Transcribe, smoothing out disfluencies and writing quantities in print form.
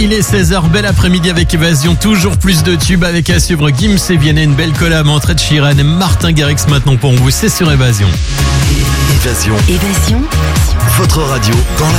Il est 16h, bel après-midi avec Évasion, toujours plus de tubes avec à suivre Gims et Vianney, une belle collab entre Ed Sheeran et Martin Garrix maintenant pour vous, c'est sur Évasion. Évasion. Votre radio dans la